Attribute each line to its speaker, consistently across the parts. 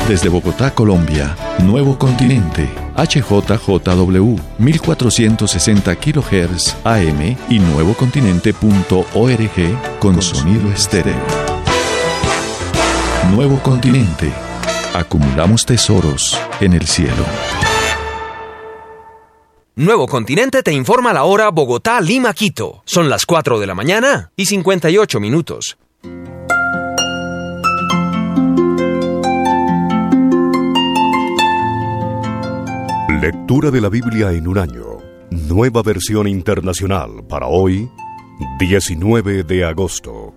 Speaker 1: Desde Bogotá, Colombia, Nuevo Continente, HJJW, 1460 kHz AM y nuevocontinente.org con sonido estéreo. Nuevo Continente. Acumulamos tesoros en el cielo.
Speaker 2: Nuevo Continente te informa la hora Bogotá, Lima, Quito. Son las 4 de la mañana y 58 minutos.
Speaker 3: Lectura de la Biblia en un año. Nueva versión internacional para hoy, 19 de agosto.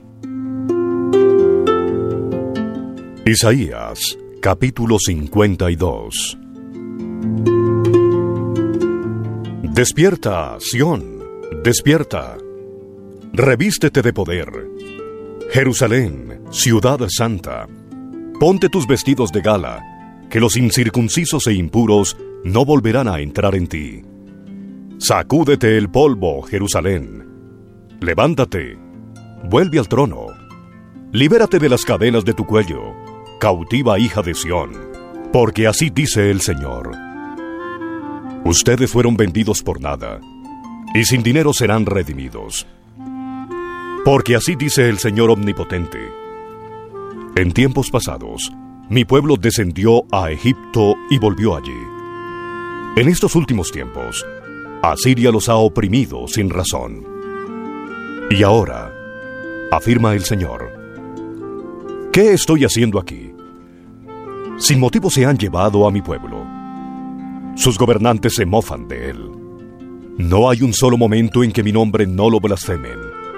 Speaker 3: Isaías, capítulo 52. Despierta, Sión, despierta. Revístete de poder. Jerusalén, ciudad santa. Ponte tus vestidos de gala, que los incircuncisos e impuros no volverán a entrar en ti. Sacúdete el polvo, Jerusalén. Levántate, vuelve al trono. Libérate de las cadenas de tu cuello, cautiva hija de Sión, porque así dice el Señor. Ustedes fueron vendidos por nada, y sin dinero serán redimidos. Porque así dice el Señor Omnipotente. En tiempos pasados, mi pueblo descendió a Egipto y volvió allí. En estos últimos tiempos, Asiria los ha oprimido sin razón. Y ahora, afirma el Señor, ¿qué estoy haciendo aquí? Sin motivo se han llevado a mi pueblo. Sus gobernantes se mofan de él. No hay un solo momento en que mi nombre no lo blasfemen.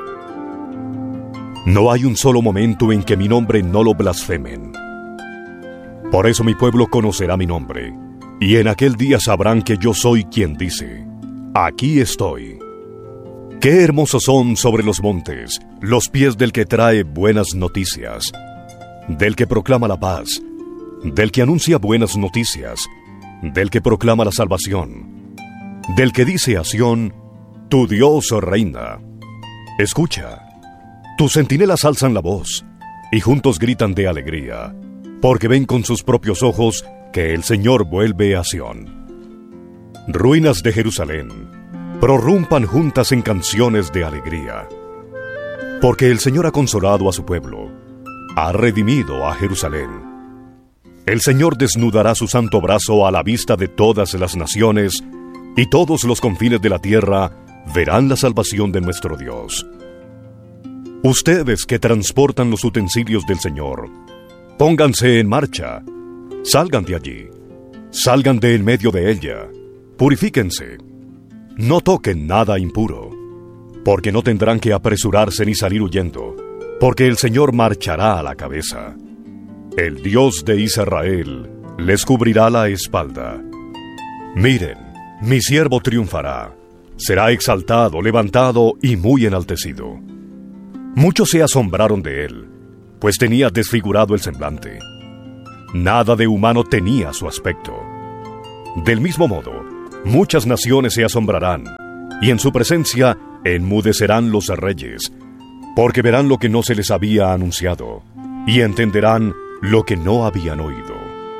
Speaker 3: No hay un solo momento en que mi nombre no lo blasfemen. Por eso mi pueblo conocerá mi nombre, y en aquel día sabrán que yo soy quien dice, aquí estoy. Qué hermosos son sobre los montes los pies del que trae buenas noticias, del que proclama la paz, del que anuncia buenas noticias, del que proclama la salvación, del que dice a Sión, tu Dios reina. Escucha, tus centinelas alzan la voz, y juntos gritan de alegría, porque ven con sus propios ojos que el Señor vuelve a Sión. Ruinas de Jerusalén, prorrumpan juntas en canciones de alegría, porque el Señor ha consolado a su pueblo, ha redimido a Jerusalén. El Señor desnudará su santo brazo a la vista de todas las naciones, y todos los confines de la tierra verán la salvación de nuestro Dios. Ustedes que transportan los utensilios del Señor, pónganse en marcha, salgan de allí, salgan de en medio de ella, purifíquense, no toquen nada impuro, porque no tendrán que apresurarse ni salir huyendo, porque el Señor marchará a la cabeza. El Dios de Israel les cubrirá la espalda. Miren, mi siervo triunfará, será exaltado, levantado y muy enaltecido. Muchos se asombraron de él, pues tenía desfigurado el semblante. Nada de humano tenía su aspecto. Del mismo modo, muchas naciones se asombrarán, y en su presencia enmudecerán los reyes, porque verán lo que no se les había anunciado, y entenderán lo que no habían oído.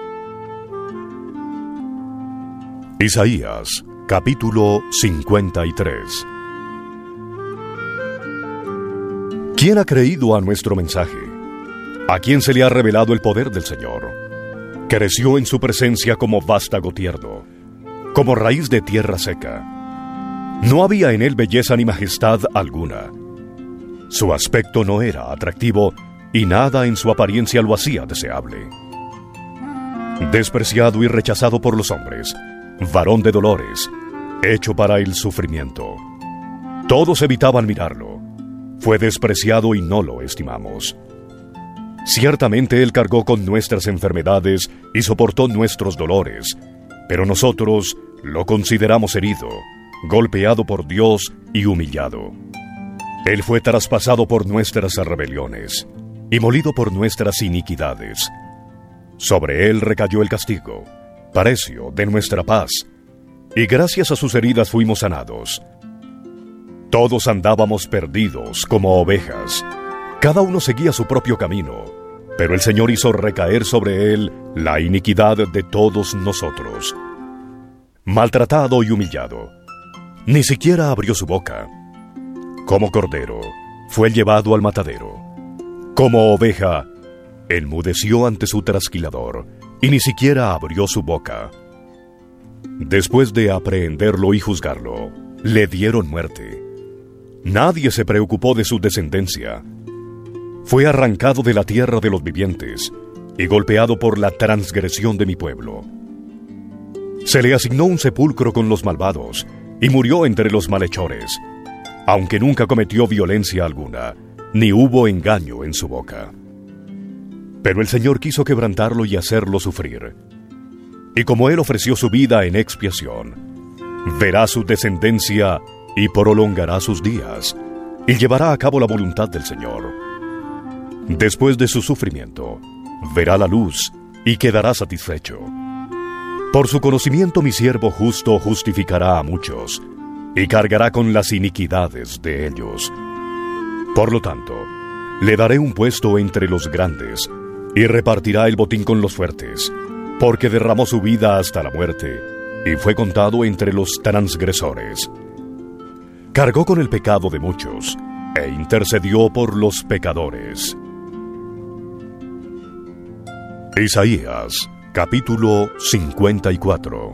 Speaker 3: Isaías, capítulo 53. ¿Quién ha creído a nuestro mensaje? ¿A quién se le ha revelado el poder del Señor? Creció en su presencia como vástago tierno, como raíz de tierra seca. No había en él belleza ni majestad alguna. Su aspecto no era atractivo, y nada en su apariencia lo hacía deseable. Despreciado y rechazado por los hombres, varón de dolores, hecho para el sufrimiento. Todos evitaban mirarlo. Fue despreciado y no lo estimamos. Ciertamente él cargó con nuestras enfermedades y soportó nuestros dolores, pero nosotros lo consideramos herido, golpeado por Dios y humillado. Él fue traspasado por nuestras rebeliones y molido por nuestras iniquidades. Sobre él recayó el castigo, precio de nuestra paz, y gracias a sus heridas fuimos sanados. Todos andábamos perdidos como ovejas, cada uno seguía su propio camino, Pero el Señor hizo recaer sobre él la iniquidad de todos nosotros. Maltratado y humillado, ni siquiera abrió su boca. Como cordero, fue llevado al matadero. Como oveja, enmudeció ante su trasquilador, y ni siquiera abrió su boca. Después de aprehenderlo y juzgarlo, le dieron muerte. Nadie se preocupó de su descendencia. Fue arrancado de la tierra de los vivientes y golpeado por la transgresión de mi pueblo. Se le asignó un sepulcro con los malvados y murió entre los malhechores, aunque nunca cometió violencia alguna, ni hubo engaño en su boca. Pero el Señor quiso quebrantarlo y hacerlo sufrir. Y como él ofreció su vida en expiación, verá su descendencia y prolongará sus días, y llevará a cabo la voluntad del Señor. Después de su sufrimiento, verá la luz y quedará satisfecho. Por su conocimiento mi siervo justo justificará a muchos, y cargará con las iniquidades de ellos. Por lo tanto, le daré un puesto entre los grandes, y repartirá el botín con los fuertes, porque derramó su vida hasta la muerte, y fue contado entre los transgresores. Cargó con el pecado de muchos, e intercedió por los pecadores. Isaías, capítulo 54.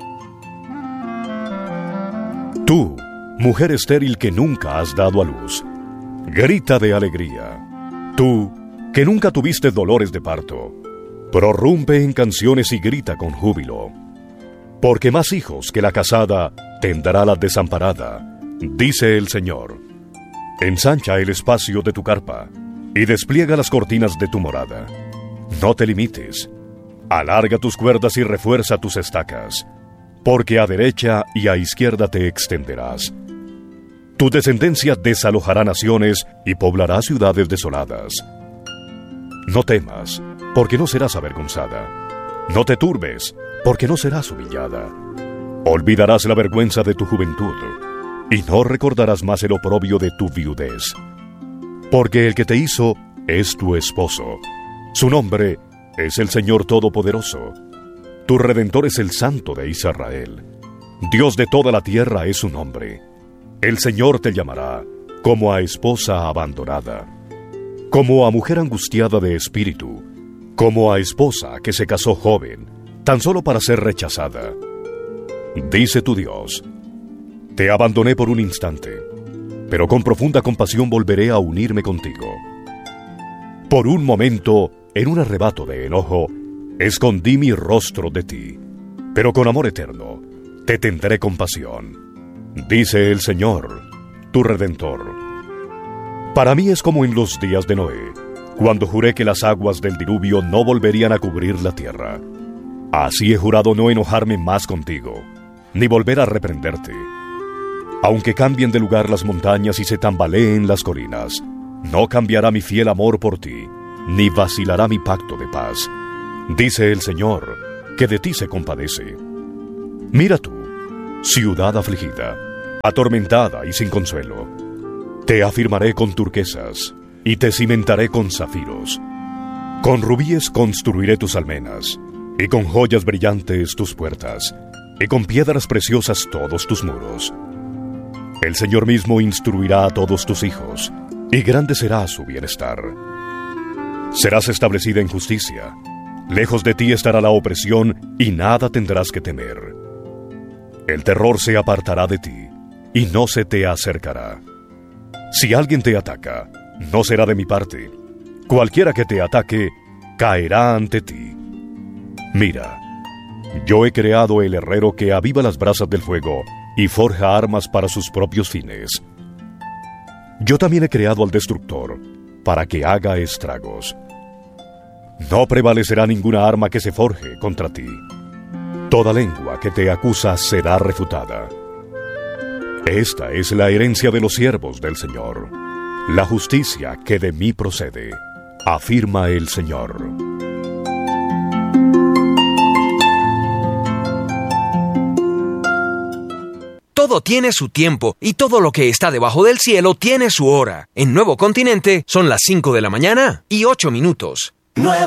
Speaker 3: Tú, mujer estéril que nunca has dado a luz, grita de alegría. Tú, que nunca tuviste dolores de parto, prorrumpe en canciones y grita con júbilo. Porque más hijos que la casada tendrá la desamparada, dice el Señor. Ensancha el espacio de tu carpa y despliega las cortinas de tu morada. No te limites. Alarga tus cuerdas y refuerza tus estacas, porque a derecha y a izquierda te extenderás. Tu descendencia desalojará naciones y poblará ciudades desoladas. No temas, porque no serás avergonzada. No te turbes, porque no serás humillada. Olvidarás la vergüenza de tu juventud, y no recordarás más el oprobio de tu viudez. Porque el que te hizo es tu esposo. Su nombre es el Señor Todopoderoso. Tu Redentor es el Santo de Israel. Dios de toda la tierra es su nombre. El Señor te llamará como a esposa abandonada, como a mujer angustiada de espíritu, como a esposa que se casó joven, tan solo para ser rechazada. Dice tu Dios: te abandoné por un instante, pero con profunda compasión volveré a unirme contigo. Por un momento, en un arrebato de enojo, escondí mi rostro de ti, pero con amor eterno te tendré compasión, dice el Señor, tu Redentor. Para mí es como en los días de Noé, cuando juré que las aguas del diluvio no volverían a cubrir la tierra. Así he jurado no enojarme más contigo, ni volver a reprenderte. Aunque cambien de lugar las montañas y se tambaleen las colinas, no cambiará mi fiel amor por ti, ni vacilará mi pacto de paz, dice el Señor, que de ti se compadece. Mira tú, ciudad afligida, atormentada y sin consuelo. Te afirmaré con turquesas, y te cimentaré con zafiros. Con rubíes construiré tus almenas, y con joyas brillantes tus puertas, y con piedras preciosas todos tus muros. El Señor mismo instruirá a todos tus hijos, y grande será su bienestar. Serás establecida en justicia. Lejos de ti estará la opresión, y nada tendrás que temer. El terror se apartará de ti, y no se te acercará. Si alguien te ataca, no será de mi parte. Cualquiera que te ataque, caerá ante ti. Mira, yo he creado el herrero que aviva las brasas del fuego y forja armas para sus propios fines. Yo también he creado al destructor, para que haga estragos. No prevalecerá ninguna arma que se forje contra ti. Toda lengua que te acusa será refutada. Esta es la herencia de los siervos del Señor, la justicia que de mí procede, afirma el Señor.
Speaker 2: Todo tiene su tiempo, y todo lo que está debajo del cielo tiene su hora. En Nuevo Continente son las 5 de la mañana y 8 minutos.
Speaker 4: Nuevo